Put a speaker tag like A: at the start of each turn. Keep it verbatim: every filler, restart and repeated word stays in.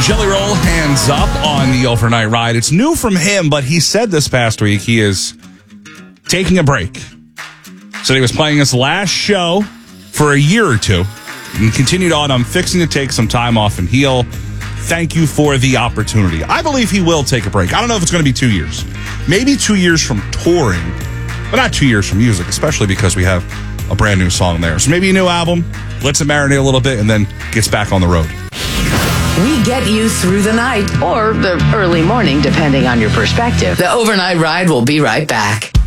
A: Jelly Roll, Hands Up on the Overnight Ride. It's new from him, but he said this past week he is taking a break. So he was playing his last show for a year or two and continued on, I'm fixing to take some time off and heal. Thank you for the opportunity. I believe he will take a break. I don't know if it's going to be two years. Maybe two years from touring, but not two years from music, especially because we have a brand new song there. So maybe a new album, lets it marinate a little bit, and then gets back on the road.
B: We get you through the night or the early morning, depending on your perspective. The Overnight Ride will be right back.